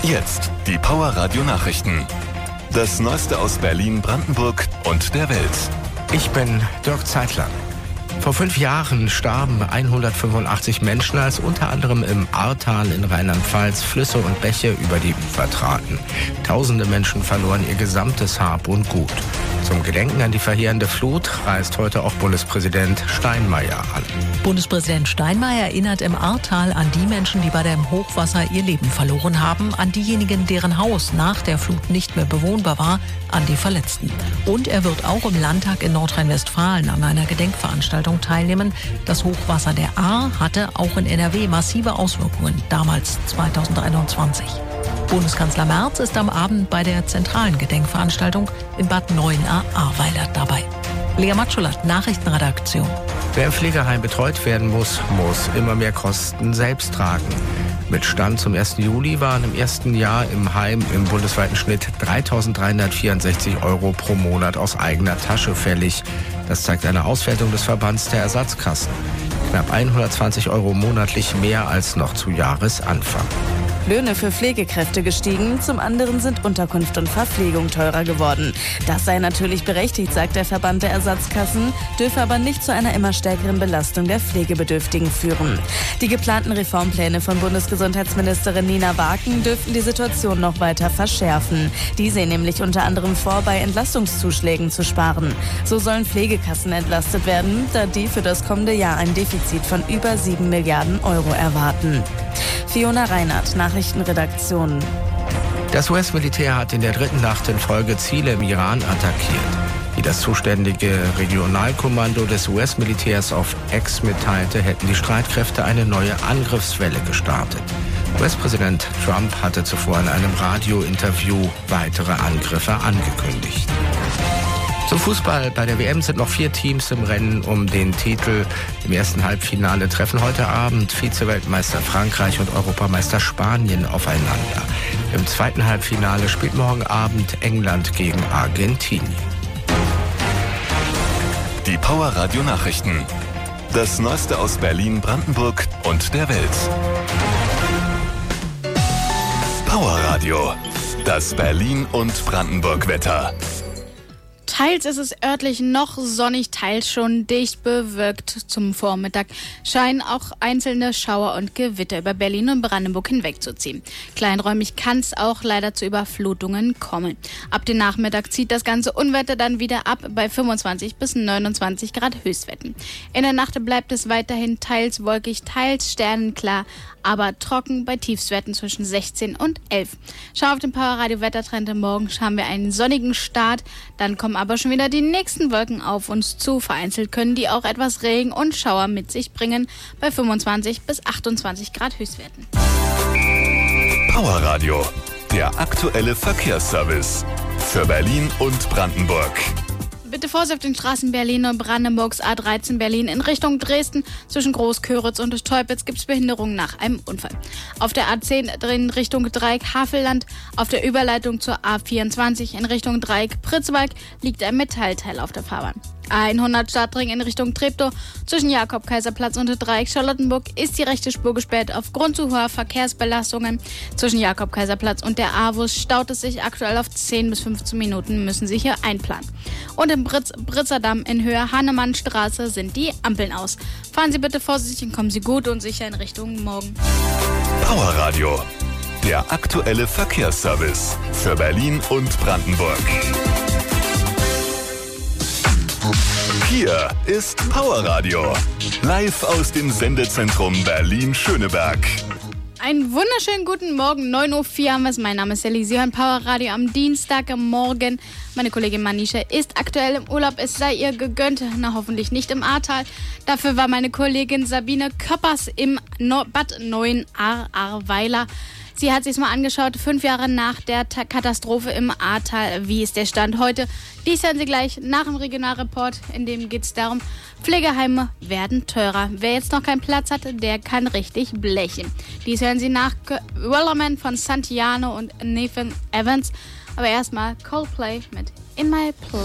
Jetzt die Power Radio Nachrichten. Das Neueste aus Berlin, Brandenburg und der Welt. Ich bin Dirk Zeitler. Vor 5 Jahren starben 185 Menschen, als unter anderem im Ahrtal in Rheinland-Pfalz Flüsse und Bäche über die Ufer traten. Tausende Menschen verloren ihr gesamtes Hab und Gut. Zum Gedenken an die verheerende Flut reist heute auch Bundespräsident Steinmeier an. Bundespräsident Steinmeier erinnert im Ahrtal an die Menschen, die bei dem Hochwasser ihr Leben verloren haben, an diejenigen, deren Haus nach der Flut nicht mehr bewohnbar war, an die Verletzten. Und er wird auch im Landtag in Nordrhein-Westfalen an einer Gedenkveranstaltung teilnehmen. Das Hochwasser der Ahr hatte auch in NRW massive Auswirkungen, damals 2021. Bundeskanzler Merz ist am Abend bei der zentralen Gedenkveranstaltung in Bad Neuenahr-Ahrweiler dabei. Lea Matschulat, Nachrichtenredaktion. Wer im Pflegeheim betreut werden muss immer mehr Kosten selbst tragen. Mit Stand zum 1. Juli waren im ersten Jahr im Heim im bundesweiten Schnitt 3.364 € pro Monat aus eigener Tasche fällig. Das zeigt eine Auswertung des Verbands der Ersatzkassen. Knapp 120 € monatlich mehr als noch zu Jahresanfang. Löhne für Pflegekräfte gestiegen, zum anderen sind Unterkunft und Verpflegung teurer geworden. Das sei natürlich berechtigt, sagt der Verband der Ersatzkassen, dürfe aber nicht zu einer immer stärkeren Belastung der Pflegebedürftigen führen. Die geplanten Reformpläne von Bundesgesundheitsministerin Nina Waken dürften die Situation noch weiter verschärfen. Die sehen nämlich unter anderem vor, bei Entlastungszuschlägen zu sparen. So sollen Pflegekassen entlastet werden, da die für das kommende Jahr ein Defizit von über 7 Milliarden € erwarten. Fiona Reinhardt, Nachrichtenredaktion. Das US-Militär hat in der 3. Nacht in Folge Ziele im Iran attackiert. Wie das zuständige Regionalkommando des US-Militärs auf X mitteilte, hätten die Streitkräfte eine neue Angriffswelle gestartet. US-Präsident Trump hatte zuvor in einem Radiointerview weitere Angriffe angekündigt. Zum Fußball. Bei der WM sind noch 4 Teams im Rennen um den Titel. Im ersten Halbfinale treffen heute Abend Vize-Weltmeister Frankreich und Europameister Spanien aufeinander. Im zweiten Halbfinale spielt morgen Abend England gegen Argentinien. Die Power Radio Nachrichten. Das Neueste aus Berlin, Brandenburg und der Welt. Power Radio. Das Berlin- und Brandenburg-Wetter. Teils ist es örtlich noch sonnig, teils schon dicht bewölkt. Zum Vormittag scheinen auch einzelne Schauer und Gewitter über Berlin und Brandenburg hinwegzuziehen. Kleinräumig kann es auch leider zu Überflutungen kommen. Ab dem Nachmittag zieht das ganze Unwetter dann wieder ab bei 25 bis 29 Grad Höchstwerten. In der Nacht bleibt es weiterhin teils wolkig, teils sternenklar, aber trocken bei Tiefstwerten zwischen 16 und 11. Schau auf den Power Radio Wettertrend. Morgen haben wir einen sonnigen Start, dann kommen aber schon wieder die nächsten Wolken auf uns zu. Vereinzelt können die auch etwas Regen und Schauer mit sich bringen bei 25 bis 28 Grad Höchstwerten. Power Radio, der aktuelle Verkehrsservice für Berlin und Brandenburg. Bitte Vorsicht auf den Straßen Berlin und Brandenburgs A13 Berlin in Richtung Dresden. Zwischen Großköritz und Teupitz gibt es Behinderungen nach einem Unfall. Auf der A10 in Richtung Dreieck Havelland, auf der Überleitung zur A24 in Richtung Dreieck Pritzwalk liegt ein Metallteil auf der Fahrbahn. A100 Stadtring in Richtung Treptow zwischen Jakob-Kaiser-Platz und Dreieck Charlottenburg ist die rechte Spur gesperrt aufgrund zu hoher Verkehrsbelastungen. Zwischen Jakob-Kaiser-Platz und der A-Bus staut es sich aktuell auf 10 bis 15 Minuten, müssen Sie hier einplanen. Und im Britzerdamm in Höhe Hannemannstraße sind die Ampeln aus. Fahren Sie bitte vorsichtig und kommen Sie gut und sicher in Richtung morgen. Power Radio, der aktuelle Verkehrsservice für Berlin und Brandenburg. Hier ist Power Radio, live aus dem Sendezentrum Berlin-Schöneberg. Einen wunderschönen guten Morgen, 9:04 Uhr haben wir es. Mein Name ist Ellie, Sie hören Power Radio am Dienstagmorgen. Meine Kollegin Manisha ist aktuell im Urlaub, es sei ihr gegönnt, hoffentlich nicht im Ahrtal. Dafür war meine Kollegin Sabine Köppers im Bad Neuenahr-Ahrweiler. Sie hat sich mal angeschaut, 5 Jahre nach der Katastrophe im Ahrtal. Wie ist der Stand heute? Dies hören Sie gleich nach dem Regionalreport. In dem geht es darum, Pflegeheime werden teurer. Wer jetzt noch keinen Platz hat, der kann richtig blechen. Dies hören Sie nach Wellerman von Santiano und Nathan Evans. Aber erstmal Coldplay mit In My Place.